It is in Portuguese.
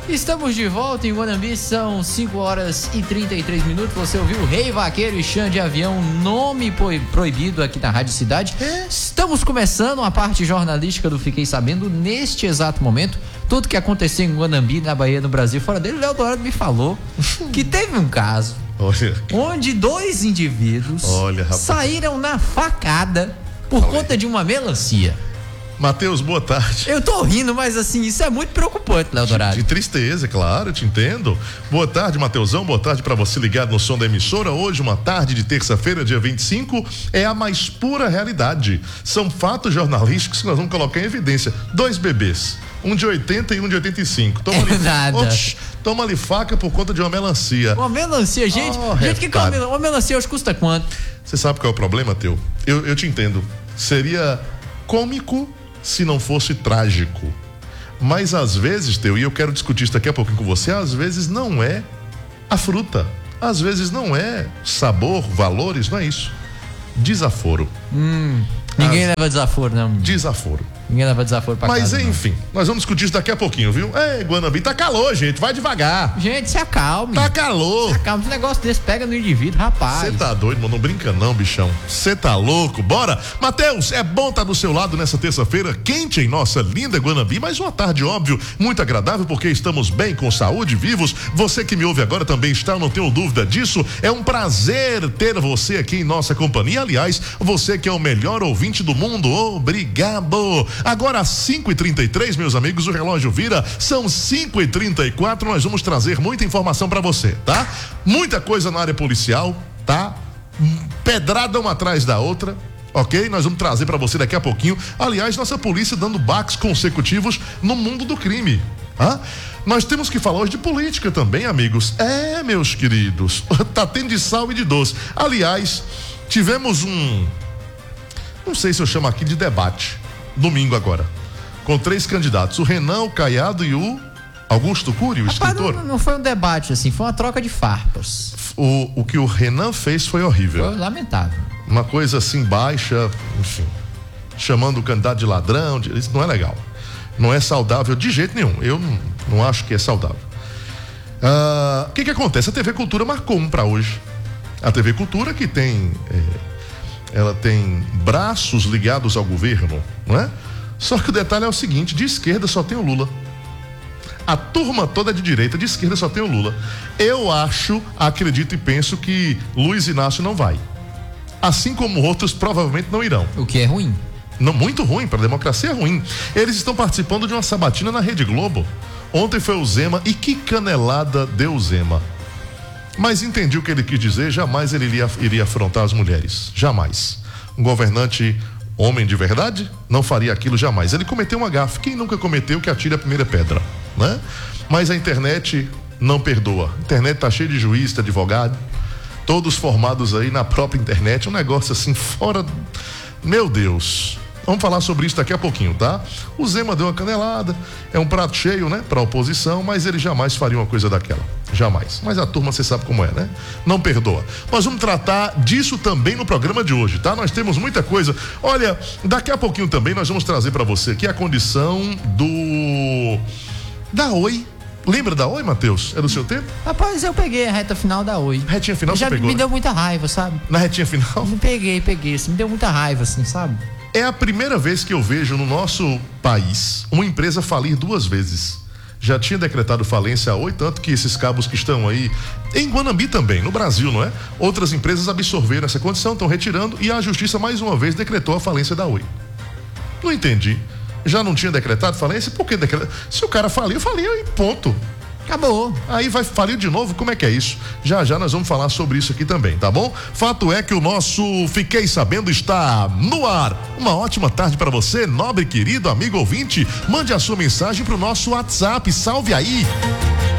Estamos de volta em Guanambi, são 5h33. Você ouviu Rei Vaqueiro e Xande Avião, nome proibido aqui na Rádio Cidade. Estamos começando a parte jornalística do Fiquei Sabendo neste exato momento. Tudo que aconteceu em Guanambi, na Bahia, no Brasil, fora dele. Léo Dourado me falou que teve um caso onde 2 indivíduos saíram na facada por conta de uma melancia. Matheus, boa tarde. Eu tô rindo, mas assim, isso é muito preocupante, Léo Dourado. De tristeza, claro, eu te entendo. Boa tarde, Mateusão, boa tarde pra você ligado no som da emissora. Hoje, uma tarde de terça-feira, dia 25, é a mais pura realidade. São fatos jornalísticos que nós vamos colocar em evidência. 2 bebês, um de 80 e um de 85. Toma ali faca por conta de uma melancia. Uma melancia, gente. Que uma melancia hoje custa quanto? Você sabe qual é o problema, Teu? Eu te entendo. Seria cômico se não fosse trágico. Mas às vezes, Teu, e eu quero discutir isso daqui a pouquinho com você, às vezes não é a fruta, às vezes não é sabor, valores, não é isso. Desaforo. Ninguém leva desaforo, não. Desaforo. Ninguém leva desaforo pra casa. Mas enfim, nós vamos discutir isso daqui a pouquinho, viu? Guanambi, tá calor, gente, vai devagar. Gente, se acalme. Tá calor. Se acalme, esse negócio desse pega no indivíduo, rapaz. Você tá doido, mano, não brinca não, bichão. Você tá louco, bora. Mateus, é bom estar do seu lado nessa terça-feira, quente em nossa linda Guanambi, mas uma tarde, óbvio, muito agradável, porque estamos bem, com saúde, vivos. Você que me ouve agora também está, não tenho dúvida disso. É um prazer ter você aqui em nossa companhia. Aliás, você que é o melhor ouvinte do mundo, obrigado. Agora às 5h33, meus amigos, o relógio vira, são 5h34, nós vamos trazer muita informação pra você, tá? Muita coisa na área policial, tá? Pedrada uma atrás da outra, ok? Nós vamos trazer pra você daqui a pouquinho. Aliás, nossa polícia dando baques consecutivos no mundo do crime. Nós temos que falar hoje de política também, amigos. Meus queridos, tá tendo de sal e de doce. Aliás, tivemos não sei se eu chamo aqui de debate, domingo agora, com 3 candidatos, o Renan, o Caiado e o Augusto Cury, o escritor. Não foi um debate assim, foi uma troca de farpas. O que o Renan fez foi horrível. Foi lamentável. Uma coisa assim baixa, enfim, chamando o candidato de ladrão, isso não é legal. Não é saudável de jeito nenhum. Eu não acho que é saudável. O que acontece? A TV Cultura marcou pra hoje. A TV Cultura que tem... ela tem braços ligados ao governo, não é? Só que o detalhe é o seguinte: de esquerda só tem o Lula. A turma toda é de direita, de esquerda só tem o Lula. Eu acho, acredito e penso que Luiz Inácio não vai. Assim como outros provavelmente não irão. O que é ruim. Não, muito ruim, para a democracia é ruim. Eles estão participando de uma sabatina na Rede Globo. Ontem foi o Zema, e que canelada deu o Zema. Mas entendi o que ele quis dizer, jamais ele iria afrontar as mulheres, jamais. Um governante homem de verdade não faria aquilo jamais. Ele cometeu uma gafe, quem nunca cometeu que atire a primeira pedra, né? Mas a internet não perdoa, a internet tá cheia de juiz, de advogado, todos formados aí na própria internet, um negócio assim fora, meu Deus. Vamos falar sobre isso daqui a pouquinho, tá? O Zema deu uma canelada, é um prato cheio, né? Pra oposição, mas ele jamais faria uma coisa daquela. Jamais. Mas a turma, você sabe como é, né? Não perdoa. Nós vamos tratar disso também no programa de hoje, tá? Nós temos muita coisa. Olha, daqui a pouquinho também nós vamos trazer pra você aqui a condição da Oi. Lembra da Oi, Matheus? É do seu tempo? Rapaz, eu peguei a reta final da Oi. Retinha final você pegou? Me deu muita raiva, sabe? Na retinha final? Peguei, assim, me deu muita raiva, assim, sabe? É a primeira vez que eu vejo no nosso país uma empresa falir 2 vezes. Já tinha decretado falência a Oi, tanto que esses cabos que estão aí em Guanambi também, no Brasil, não é? Outras empresas absorveram essa condição, estão retirando, e a justiça mais uma vez decretou a falência da Oi. Não entendi. Já não tinha decretado falência? Por que decretar? Se o cara faliu e ponto. Acabou. Aí vai falir de novo, como é que é isso? Já nós vamos falar sobre isso aqui também, tá bom? Fato é que o nosso Fiquei Sabendo está no ar. Uma ótima tarde para você, nobre querido amigo ouvinte. Mande a sua mensagem pro nosso WhatsApp, salve aí.